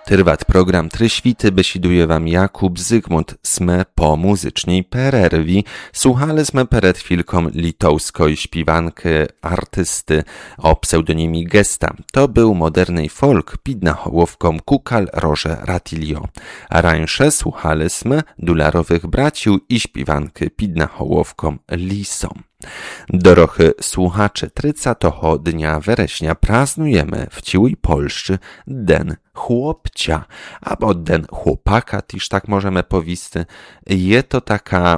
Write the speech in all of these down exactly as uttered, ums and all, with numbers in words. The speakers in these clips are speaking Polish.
Trwać program Tryświty besiduje wam Jakub Zygmunt. Sme po muzycznej pererwi. Słuchali sme przed chwilką litowskiej śpiewanki artysty o pseudonimie Gesta. To był moderny folk pід nahołowką Kukal Roże Ratilio. A rańsze słuchali sme dularowych braciów i śpiewanki pід nahołowką Lisą. Dorochy słuchacze, trzydziestego dnia września praznujemy w ciłej Polsce Den Chłopcia, albo Den Chłopaka, też tak możemy powiedzieć. Jest to taka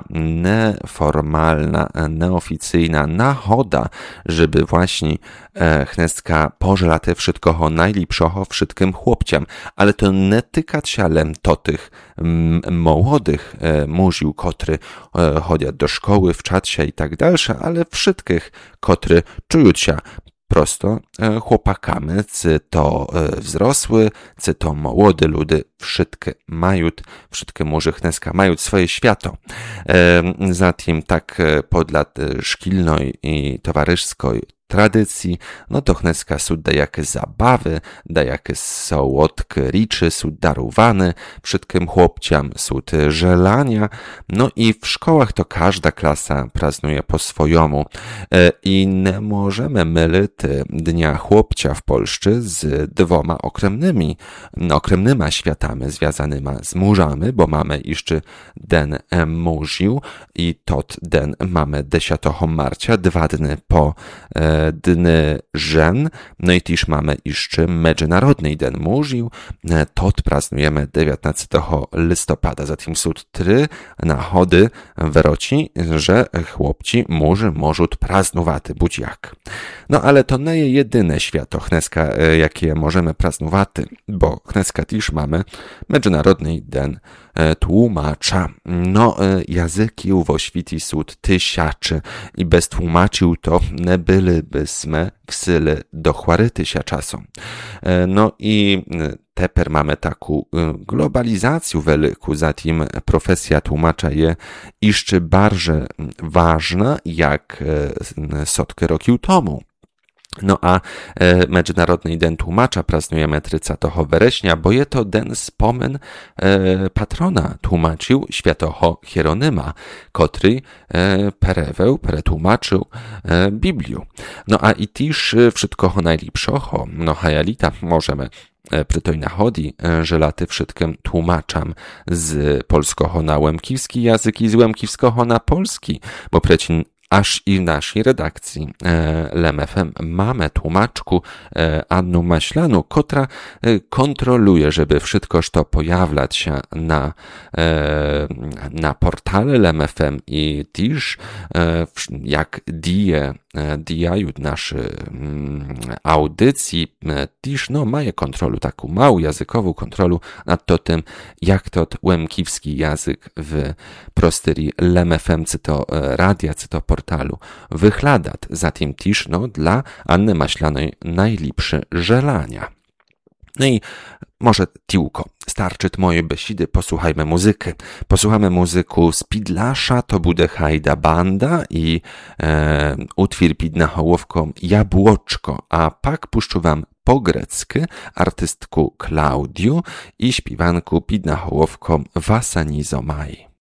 neformalna, neoficyjna nachoda, żeby właśnie e, chnestka pożela te wszystkiego najlepszego wszystkim chłopciom, ale to nie tyka się to tych m, młodych e, muziów, kotry e, chodzą do szkoły, w czacie i tak dalsze, ale wszystkich, kotry czują się prosto e, chłopakami, czy to e, wzrosły, czy to młode ludy, wszystkie mają, wszystkie muży chneska mają swoje świato. E, zatem tak e, podlat e, szkilnej i towarzyskiej tradycji, no to chneska są dajakie zabawy, dajakie słodkie riczy są darowane wszystkim chłopciom, są te żelania, no i w szkołach to każda klasa praznuje po swojemu e, i nie możemy mylić Dnia Chłopcia w Polsce z dwoma okremnymi, okremnymi światami związanymi z murzami, bo mamy jeszcze Den Murził i tot den mamy dziesiątego marca, dwa dni po e, Dny Żen, no i też mamy jeszcze Międzynarodny Den Murził, tot praznujemy dziewiętnastego listopada. Zatem są trzy nahody w roci, że chłopci murzy możą praznować, budź jak. No ale to nie jest jedyne święto chneska, jakie możemy praznować, bo chneska też mamy Międzynarodny Den Tłumacza. No, języki w świecie są tysiaczy i bez tłumaczył to nie bylibyśmy w sile do chwaryty się czasem. No i teper mamy taką globalizację wielką, zatem profesja tłumacza jest jeszcze bardziej ważna jak setki roków temu. No a e, Międzynarodny Den Tłumacza praznujemy trzydziestego września, bo jest to den spomen e, patrona tłumaczył świętego Hieronyma, który e, pereweł, pretłumaczył e, Biblię. No a i też wszystkiego najlepszego, no hajalita możemy przy tej nachodzi żelaty wszystkim tłumaczam z polskiego na łemkiwski język i z łemkiwskiego na polski, bo przecież aż i w naszej redakcji e, L M F M mamy tłumaczku e, Annu Maślanu, która e, kontroluje, żeby wszystko to pojawiać się na, e, na portale L M F M i też e, jak die dijają nasze mm, audycji, e, też no, mają kontrolę, taką małą językową kontrolę nad to tym, jak to łemkiwski język w prostyrii L M F M, czy to radia, czy to portalu wychladat. Zatem też no, dla Anny Maślanej najlepsze żelania. No i może tiłko, starczy moje besidy, posłuchajmy muzyki. Posłuchamy muzyku z Pidlasza, to bude Hajda Banda i e, utwór pід nahołowką Jabłoczko, a pak puszczu wam po grecku artystku Klaudiu i śpiewanku pід nahołowką Wasanizomai.